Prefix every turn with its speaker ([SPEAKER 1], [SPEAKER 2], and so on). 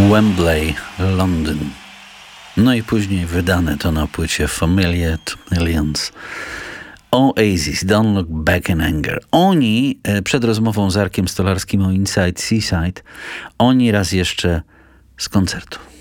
[SPEAKER 1] Wembley, Londyn. No i później wydane to na płycie Familiar to Millions. Oasis, Don't Look Back in Anger. Oni, przed rozmową z Arkiem Stolarskim o Inside Seaside, oni raz jeszcze z koncertu.